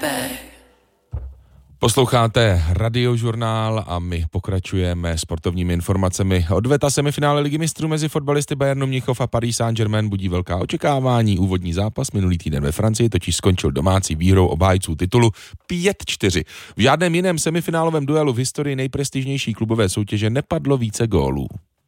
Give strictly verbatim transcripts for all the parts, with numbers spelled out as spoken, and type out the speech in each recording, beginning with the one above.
Posloucháte Radiožurnál a my pokračujeme sportovními informacemi. Odveta semifinále Ligy mistrů mezi fotbalisty Bayernu Mnichov a Paris Saint-Germain budí velká očekávání. Úvodní zápas minulý týden ve Francii totiž skončil domácí výhrou obhájců titulu pět čtyři. V žádném jiném semifinálovém duelu v historii nejprestižnější klubové soutěže nepadlo více gólů.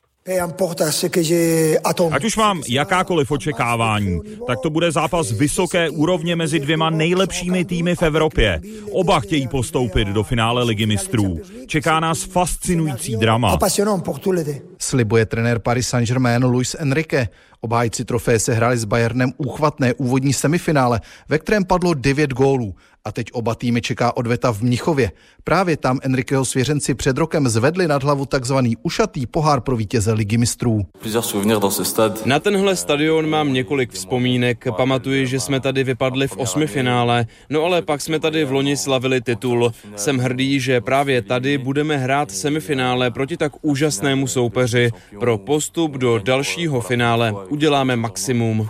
Ať už mám jakákoliv očekávání, tak to bude zápas vysoké úrovně mezi dvěma nejlepšími týmy v Evropě. Oba chtějí postoupit do finále Ligy mistrů. Čeká nás fascinující drama. Slibuje trenér Paris Saint-Germain Luis Enrique. Obhájci trofeje se hráli s Bayernem úchvatné úvodní semifinále, ve kterém padlo devět gólů. A teď oba týmy čeká odveta v Mnichově. Právě tam Enriqueho svěřenci před rokem zvedli nad hlavu takzvaný ušatý pohár pro vítěze Ligy mistrů. Na tenhle stadion mám několik vzpomínek. Pamatuji, že jsme tady vypadli v osmifinále, no ale pak jsme tady v loni slavili titul. Jsem hrdý, že právě tady budeme hrát semifinále proti tak úžasnému soupeři. Pro postup do dalšího finále uděláme maximum.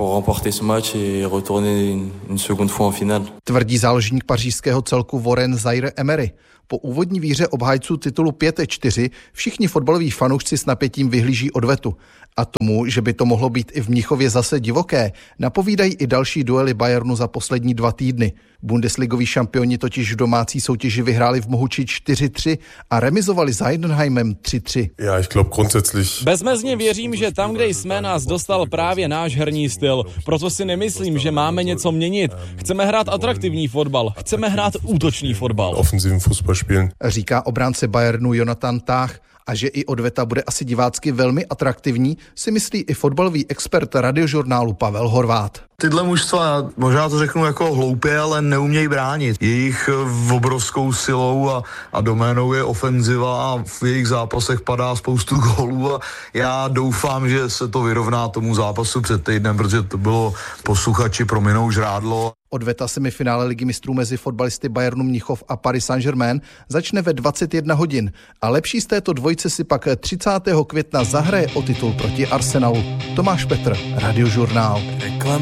Tvrdí záložník pařížského celku Warren Zaïre-Emery. Po úvodní výhře obhájců titulu pět čtyři všichni fotbaloví fanoušci s napětím vyhlíží odvetu. A tomu, že by to mohlo být i v Mnichově zase divoké, napovídají i další duely Bayernu za poslední dva týdny. Bundesligoví šampioni totiž v domácí soutěži vyhráli v Mohuči čtyři tři a remizovali s Heidenheimem tři tři. Bezmezně věřím, že tam, kde jsme, nás dostal právě náš herní styl. Proto si nemyslím, že máme něco měnit. Chceme hrát atraktivní fotbal, chceme hrát útočný fotbal. Říká obránce Bayernu Jonathan Tah. A že i odveta bude asi divácky velmi atraktivní, si myslí i fotbalový expert Radiožurnálu Pavel Horvát. Tyhle mužstva, možná to řeknu jako hloupě, ale neumějí bránit. Jejich obrovskou silou a, a doménou je ofenziva a v jejich zápasech padá spoustu gólů a já doufám, že se to vyrovná tomu zápasu před týdnem, protože to bylo posluchači prominou žrádlo. Odveta semifinále Ligy mistrů mezi fotbalisty Bayernu Mnichov a Paris Saint-Germain začne ve dvacet jedna hodin a lepší z této dvojce si pak třicátého května zahraje o titul proti Arsenalu. Tomáš Petr, Radiožurnál.